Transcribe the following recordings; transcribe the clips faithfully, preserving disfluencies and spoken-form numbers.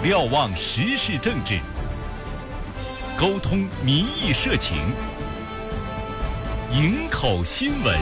瞭望时事政治，沟通民意社情，营口新闻。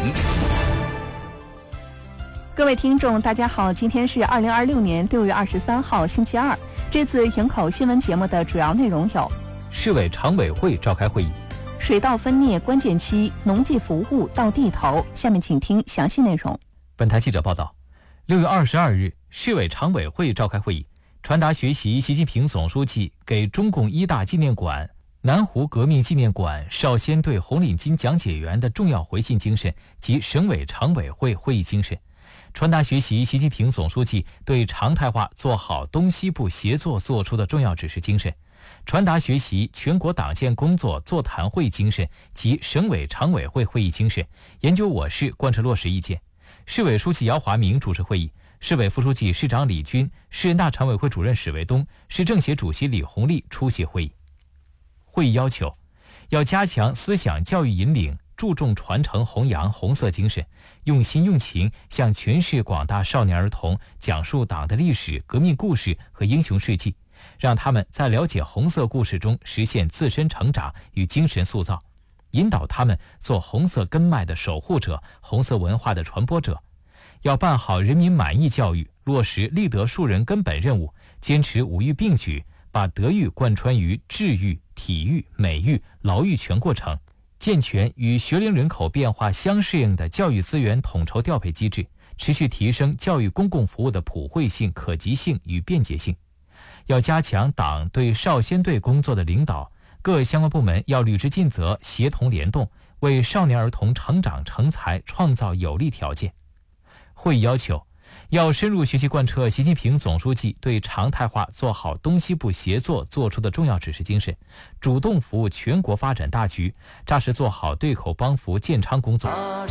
各位听众大家好，今天是二零二六年六月二十三号星期二。这次营口新闻节目的主要内容有： 市委常委会召开会议， 水稻分蘖关键期，农技服务到地头。下面请听详细内容。 本台记者报道，六月二十二日，市委常委会召开会议，传达学习习近平总书记给中共一大纪念馆、南湖革命纪念馆少先队红领巾讲解员的重要回信精神及省委常委会会议精神，传达学习习近平总书记对常态化做好东西部协作作出的重要指示精神，传达学习全国党建工作座谈会精神及省委常委会会议精神，研究我市贯彻落实意见。市委书记姚华明主持会议，市委副书记、市长李军、市人大常委会主任史卫东、市政协主席李红利出席会议。会议要求，要加强思想教育引领，注重传承弘扬红色精神，用心用情向全市广大少年儿童讲述党的历史、革命故事和英雄事迹，让他们在了解红色故事中实现自身成长与精神塑造，引导他们做红色根脉的守护者、红色文化的传播者。要办好人民满意教育，落实立德树人根本任务，坚持五育并举，把德育贯穿于智育、体育、美育、劳育全过程，健全与学龄人口变化相适应的教育资源统筹调配机制，持续提升教育公共服务的普惠性、可及性与便捷性。要加强党对少先队工作的领导，各相关部门要履职尽责、协同联动，为少年儿童成长成才创造有利条件。会议要求，要深入学习贯彻习近平总书记对常态化做好东西部协作作出的重要指示精神，主动服务全国发展大局，扎实做好对口帮扶建昌工作，